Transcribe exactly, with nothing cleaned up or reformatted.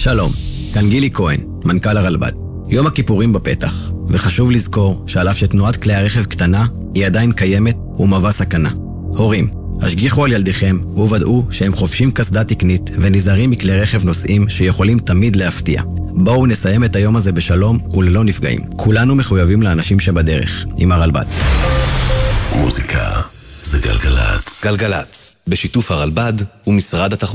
שלום, כאן גילי כהן, מנכ"ל הרלב"ד. יום הכיפורים בפתח, וחשוב לזכור שעל אף שתנועת כלי הרכב קטנה, היא עדיין קיימת ומהווה סכנה. הורים, השגיחו על ילדיכם וודאו שהם חובשים קסדה תקנית ונזהרים מכלי רכב נוסעים שיכולים תמיד להפתיע. בואו נסיים את היום הזה בשלום וללא נפגעים. כולנו מחויבים לאנשים שבדרך, עם הרלב"ד. מוזיקה זה גלגלץ. גלגלץ, בשיתוף הרלב"ד ומשרד התחבורה.